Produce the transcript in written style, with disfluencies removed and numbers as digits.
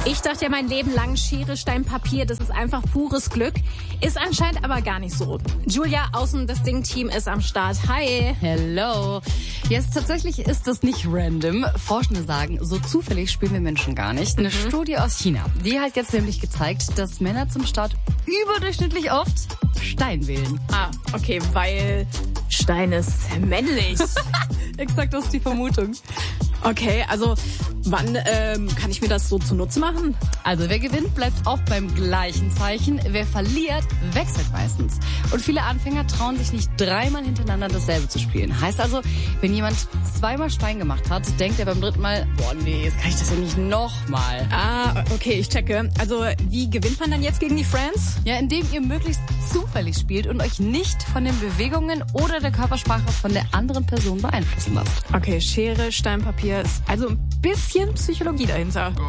Ich dachte ja mein Leben lang, Schere, Stein, Papier, das ist einfach pures Glück. Ist anscheinend aber gar nicht so. Julia aus dem Das Ding-Team ist am Start. Hi. Hello. Jetzt tatsächlich ist das nicht random. Forschende sagen, so zufällig spielen wir Menschen gar nicht. Eine Studie aus China, die hat jetzt nämlich gezeigt, dass Männer zum Start überdurchschnittlich oft Stein wählen. Ah, okay, weil Stein ist männlich. Exakt, das ist die Vermutung. Okay, also wann kann ich mir das so zunutze machen? Also wer gewinnt, bleibt auch beim gleichen Zeichen. Wer verliert, wechselt meistens. Und viele Anfänger trauen sich nicht 3-mal hintereinander dasselbe zu spielen. Heißt also, wenn jemand 2-mal Stein gemacht hat, denkt er beim 3. Mal, boah nee, jetzt kann ich das ja nicht nochmal. Ah, okay, ich checke. Also wie gewinnt man dann jetzt gegen die Friends? Ja, indem ihr möglichst zufällig spielt und euch nicht von den Bewegungen oder der Körpersprache von der anderen Person beeinflussen lasst. Okay, Schere, Stein, Papier ist also ein bisschen Psychologie dahinter.